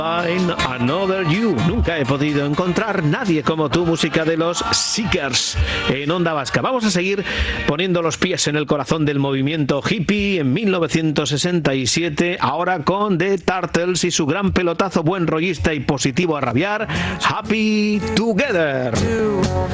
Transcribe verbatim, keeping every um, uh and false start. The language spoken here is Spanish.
Find Another You. Nunca he podido encontrar nadie como tú, música de los Seekers en Onda Vasca. Vamos a seguir poniendo los pies en el corazón del movimiento hippie en mil novecientos sesenta y siete, ahora con The Turtles y su gran pelotazo buen rollista y positivo a rabiar, Happy Together.